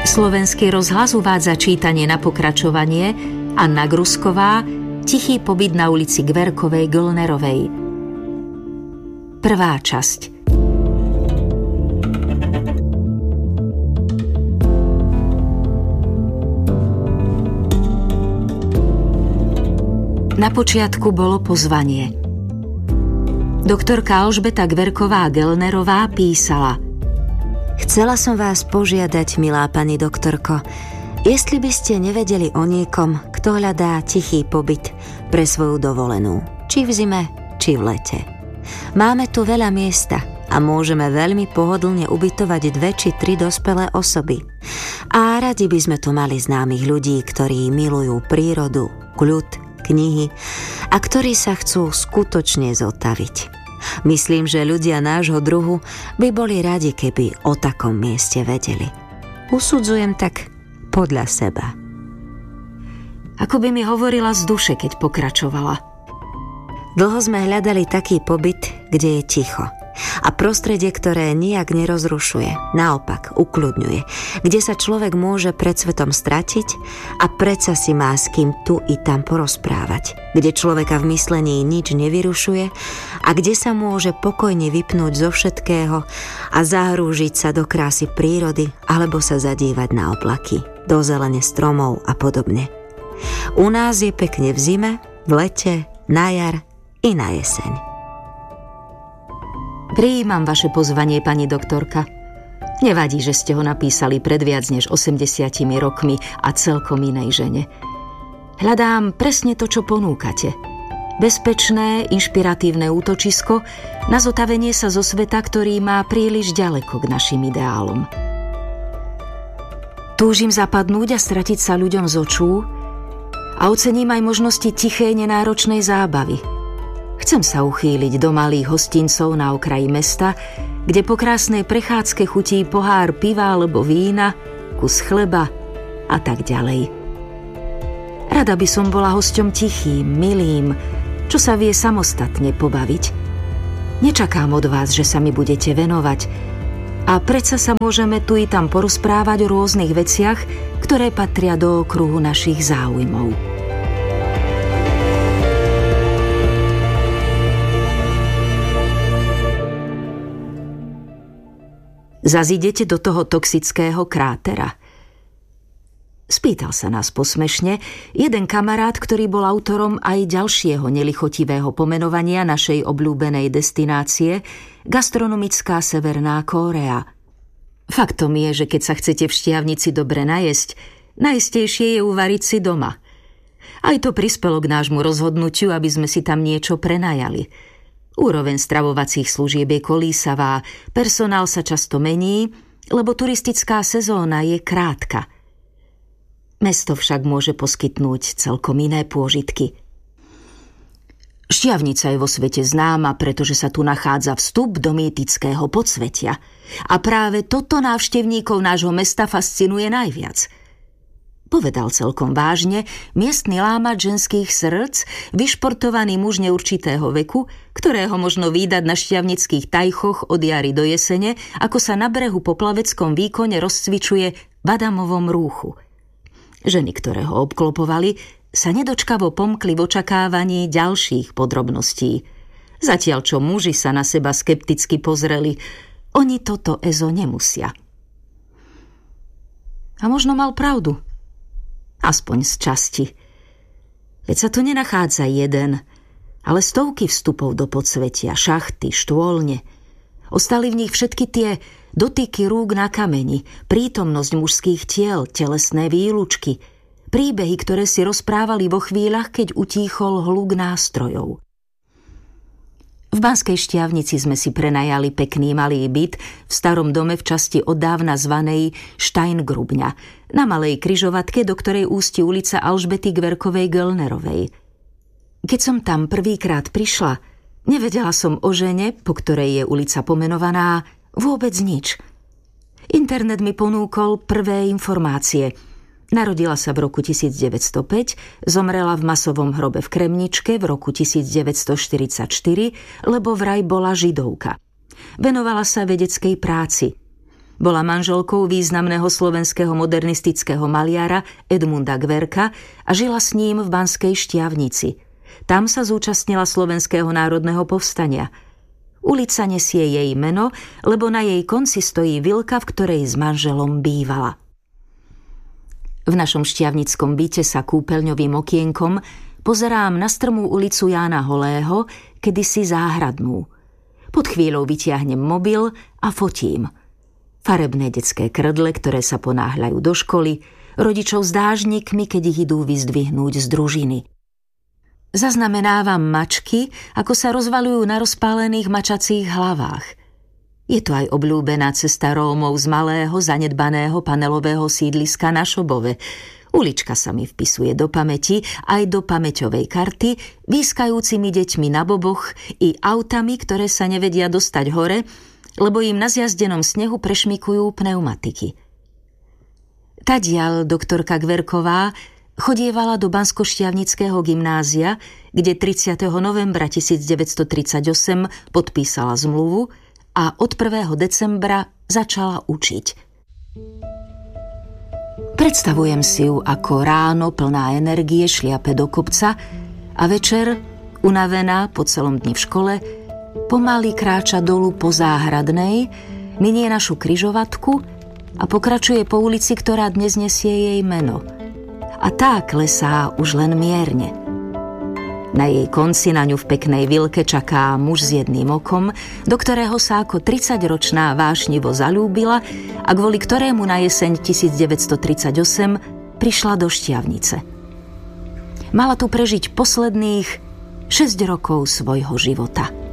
Slovenský rozhlas uvádza čítanie na pokračovanie Anna Grusková, Tichý pobyt na ulici Gverkovej Göllnerovej. Prvá časť. Na počiatku bolo pozvanie. Doktorka Alžbeta Gverková-Göllnerová písala: Chcela som vás požiadať, milá pani doktorko, jestli by ste nevedeli o niekom, kto hľadá tichý pobyt pre svoju dovolenú, či v zime, či v lete. Máme tu veľa miesta a môžeme veľmi pohodlne ubytovať 2 či 3 dospelé osoby. A radi by sme tu mali známych ľudí, ktorí milujú prírodu, kľud, knihy a ktorí sa chcú skutočne zotaviť. Myslím, že ľudia nášho druhu by boli radi, keby o takom mieste vedeli. Usudzujem tak podľa seba. Ako by mi hovorila z duše, keď pokračovala. Dlho sme hľadali taký pobyt, kde je ticho a prostredie, ktoré nijak nerozrušuje, naopak ukľudňuje, kde sa človek môže pred svetom stratiť a predsa si má s kým tu i tam porozprávať, kde človeka v myslení nič nevyrušuje a kde sa môže pokojne vypnúť zo všetkého a zahrúžiť sa do krásy prírody alebo sa zadívať na oblaky, do zelene stromov a podobne. U nás je pekne v zime, v lete, na jar i na jeseň. Prijímam vaše pozvanie, pani doktorka. Nevadí, že ste ho napísali pred viac než 80 rokmi a celkom inej žene. Hľadám presne to, čo ponúkate. Bezpečné, inšpiratívne útočisko na zotavenie sa zo sveta, ktorý má príliš ďaleko k našim ideálom. Túžim zapadnúť a stratiť sa ľuďom z očú a ocením aj možnosti tichej, nenáročnej zábavy. Chcem sa uchýliť do malých hostincov na okraji mesta, kde po krásnej prechádzke chutí pohár piva alebo vína, kus chleba a tak ďalej. Rada by som bola hosťom tichým, milým, čo sa vie samostatne pobaviť. Nečakám od vás, že sa mi budete venovať a predsa sa môžeme tu i tam porozprávať o rôznych veciach, ktoré patria do okruhu našich záujmov. Zas idete do toho toxického krátera? Spýtal sa nás posmešne jeden kamarát, ktorý bol autorom aj ďalšieho nelichotivého pomenovania našej obľúbenej destinácie, gastronomická Severná Kórea. Faktom je, že keď sa chcete v Štiavnici dobre najesť, najistejšie je uvariť si doma. Aj to prispelo k nášmu rozhodnutiu, aby sme si tam niečo prenajali. Úroveň stravovacích služieb je kolísavá, personál sa často mení, lebo turistická sezóna je krátka. Mesto však môže poskytnúť celkom iné pôžitky. Štiavnica je vo svete známa, pretože sa tu nachádza vstup do mýtického podsvetia. A práve toto návštevníkov nášho mesta fascinuje najviac. Povedal celkom vážne miestny lámač ženských srdc, vyšportovaný muž neurčitého veku, ktorého možno vídať na štiavnických tajchoch od jary do jesene, ako sa na brehu po plaveckom výkone rozcvičuje v Adamovom rúchu. Ženy, ktoré ho obklopovali, sa nedočkavo pomkli v očakávaní ďalších podrobností. Zatiaľ čo muži sa na seba skepticky pozreli, oni toto EZO nemusia. A možno mal pravdu. Aspoň z časti. Veď sa tu nenachádza jeden, ale stovky vstupov do podsvetia, šachty, štôlne. Ostali v nich všetky tie dotyky rúk na kameni, prítomnosť mužských tiel, telesné výlučky, príbehy, ktoré si rozprávali vo chvíľach, keď utíchol hluk nástrojov. V Banskej Štiavnici sme si prenajali pekný malý byt v starom dome v časti oddávna zvanej Steingrubňa, na malej križovatke, do ktorej ústi ulica Alžbety Gverkovej-Göllnerovej. Keď som tam prvýkrát prišla, nevedela som o žene, po ktorej je ulica pomenovaná, vôbec nič. Internet mi ponúkol prvé informácie. Narodila sa v roku 1905, zomrela v masovom hrobe v Kremničke v roku 1944, lebo vraj bola židovka. Venovala sa vedeckej práci. Bola manželkou významného slovenského modernistického maliara Edmunda Gverka a žila s ním v Banskej Štiavnici. Tam sa zúčastnila Slovenského národného povstania. Ulica nesie jej meno, lebo na jej konci stojí vilka, v ktorej s manželom bývala. V našom štiavnickom byte sa kúpeľňovým okienkom pozerám na strmú ulicu Jána Holého, kedysi záhradnú. Pod chvíľou vytiahnem mobil a fotím. Farebné detské krdle, ktoré sa ponáhľajú do školy, rodičov s dážnikmi, keď ich idú vyzdvihnúť z družiny. Zaznamenávam mačky, ako sa rozvaľujú na rozpálených mačacích hlavách. Je to aj obľúbená cesta Rómov z malého, zanedbaného panelového sídliska na Šobove. Ulička sa mi vpisuje do pamäti, aj do pamäťovej karty, výskajúcimi deťmi na boboch i autami, ktoré sa nevedia dostať hore, lebo im na zjazdenom snehu prešmikujú pneumatiky. Tadiaľ doktorka Gverková chodievala do Banskoštiavnického gymnázia, kde 30. novembra 1938 podpísala zmluvu a od 1. decembra začala učiť. Predstavujem si ju ako ráno plná energie šliape do kopca a večer, unavená po celom dni v škole, pomaly kráča dolu po Záhradnej, minie našu križovatku a pokračuje po ulici, ktorá dnes nesie jej meno. A tá klesá už len mierne. Na jej konci na ňu v peknej vilke čaká muž s jedným okom, do ktorého sa ako 30-ročná vášnivo zaľúbila a kvôli ktorému na jeseň 1938 prišla do Štiavnice. Mala tu prežiť posledných 6 rokov svojho života.